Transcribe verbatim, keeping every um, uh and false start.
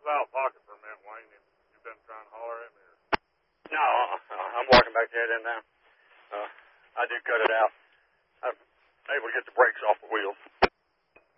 was out of pocket for a minute, Wayne. You, you been trying to holler at me? Or? No, uh, I'm walking back there then now. Uh, I did cut it out. I'm able to get the brakes off the wheels.